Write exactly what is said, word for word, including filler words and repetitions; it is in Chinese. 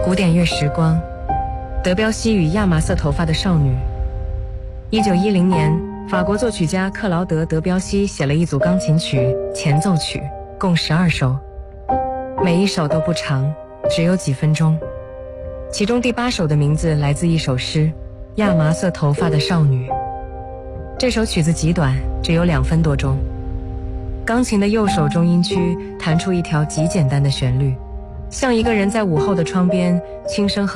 古典乐时光，德彪西与亚麻色头发的少女。一九一零年，法国作曲家克劳德·德彪西写了一组钢琴曲、前奏曲，共十二首，每一首都不长，只有几分钟。其中第八首的名字来自一首诗《亚麻色头发的少女》。这首曲子极短，只有两分多钟。钢琴的右手中音区弹出一条极简单的旋律，像一个人在午后的窗边轻声